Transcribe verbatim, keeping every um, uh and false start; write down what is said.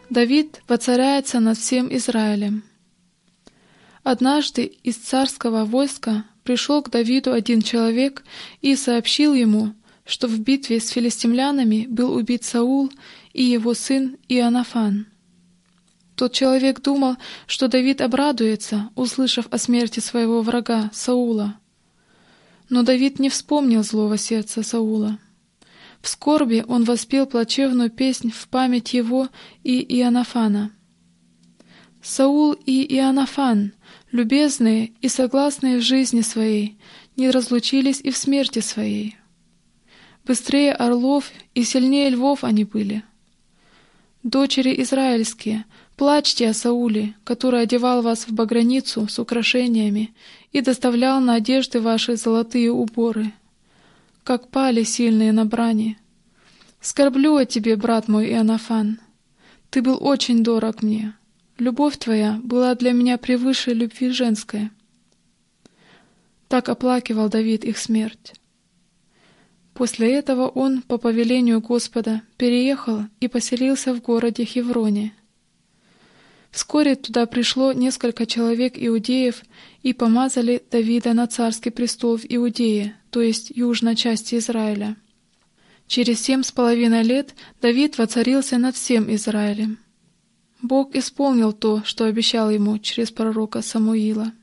Давид воцаряется над всем Израилем. Однажды из царского войска пришел к Давиду один человек и сообщил ему, что в битве с филистимлянами был убит Саул и его сын Иоаннафан. Тот человек думал, что Давид обрадуется, услышав о смерти своего врага Саула. Но Давид не вспомнил злого сердца Саула. В скорби он воспел плачевную песнь в память его и Иоаннафана. Саул и Иоаннафан, любезные и согласные в жизни своей, не разлучились и в смерти своей. Быстрее орлов и сильнее львов они были. Дочери израильские, плачьте о Сауле, который одевал вас в баграницу с украшениями и доставлял на одежды ваши золотые уборы. Как пали сильные на брани. Скорблю о тебе, брат мой Иоаннафан. Ты был очень дорог мне. Любовь твоя была для меня превыше любви женской. Так оплакивал Давид их смерть. После этого он, по повелению Господа, переехал и поселился в городе Хевроне. Вскоре туда пришло несколько человек иудеев и помазали Давида на царский престол в Иудее, то есть южной части Израиля. Через семь с половиной лет Давид воцарился над всем Израилем. Бог исполнил то, что обещал ему через пророка Самуила.